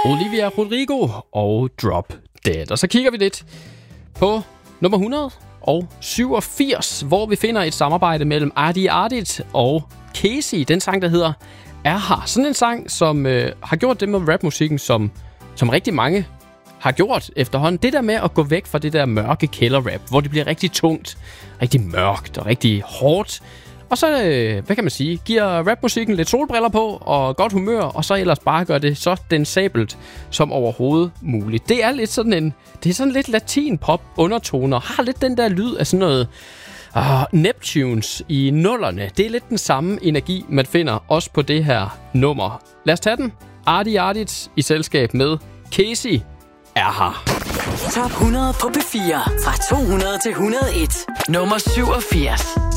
Olivia Rodrigo og Drop Dead. Og så kigger vi lidt på nummer 187, hvor vi finder et samarbejde mellem Adi Ardit og Casey. Den sang, der hedder Er Her. Sådan en sang, som har gjort det med rapmusikken, som rigtig mange har gjort efterhånden. Det der med at gå væk fra det der mørke kælderrap, hvor det bliver rigtig tungt, rigtig mørkt og rigtig hårdt. Og så, hvad kan man sige, giver rapmusikken lidt solbriller på og godt humør, og så ellers bare gør det så densabelt som overhovedet muligt. Det er lidt sådan lidt latin-pop undertoner, har lidt den der lyd af sådan noget Neptunes i nullerne. Det er lidt den samme energi, man finder også på det her nummer. Lad os tage den. Adi Ardit i selskab med Casey Er Her. Top 100 på P4 fra 200 til 101. Nummer 87.